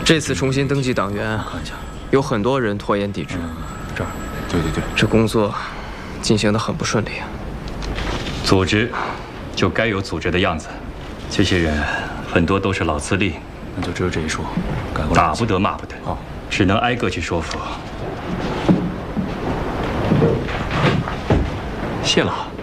这次重新登记党员， 看一下， 有很多人拖延抵制。 这儿，对， 这工作进行得很不顺利啊。 组织就该有组织的样子，这些人很多都是老资历， 那就只有这一说，改过来。 打不得骂不得， 好， 只能挨个去说服。 谢了。